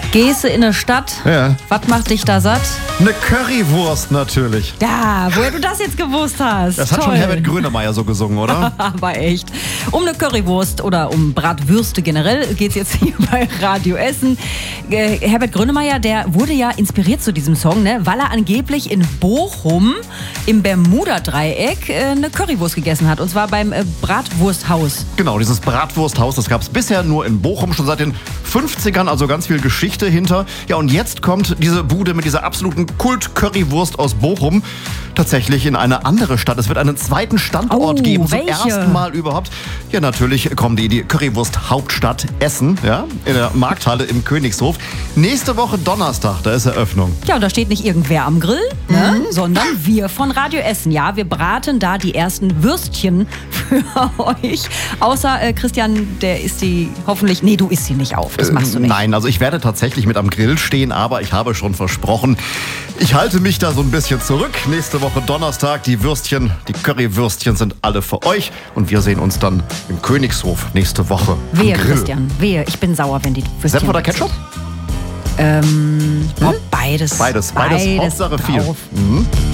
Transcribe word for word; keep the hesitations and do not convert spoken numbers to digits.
Gehst du in eine Stadt? Ja. Was macht dich da satt? Eine Currywurst natürlich. Ja, woher du das jetzt gewusst hast. Das hat Toll. schon Herbert Grönemeyer so gesungen, oder? Aber echt. Um eine Currywurst oder um Bratwürste generell geht es jetzt hier bei Radio Essen. Äh, Herbert Grönemeyer, der wurde ja inspiriert zu diesem Song, ne, weil er angeblich in Bochum im Bermuda-Dreieck äh, eine Currywurst gegessen hat. Und zwar beim äh, Bratwursthaus. Genau, dieses Bratwursthaus, das gab es bisher nur in Bochum, schon seit den fünfzigern, also ganz viel Geschichte hinter. Ja, und jetzt kommt diese Bude mit dieser absoluten Kult-Currywurst aus Bochum tatsächlich in eine andere Stadt. Es wird einen zweiten Standort Oh, geben, zum welche? ersten Mal überhaupt. Ja, natürlich kommen die in die Currywurst-Hauptstadt Essen, ja, in der Markthalle im Königshof. Nächste Woche Donnerstag, da ist Eröffnung. Ja, und da steht nicht irgendwer am Grill, ne, sondern wir von Radio Essen. Ja, wir braten da die ersten Würstchen für euch. Außer äh, Christian, der isst die hoffentlich... Nee, du isst sie nicht auf, das machst du nicht. Nein, also ich werde tatsächlich mit am Grill stehen, aber ich habe schon versprochen, ich halte mich da so ein bisschen zurück. Nächste Woche Donnerstag, die Würstchen, die Currywürstchen sind alle für euch und wir sehen uns dann im Königshof nächste Woche am Wehe, Grill. Christian, wehe. Ich bin sauer, wenn die Würstchen... Senf oder weg sind. Ketchup? Ähm, oh, beides. Beides, beides, Hauptsache viel. drauf. Mhm.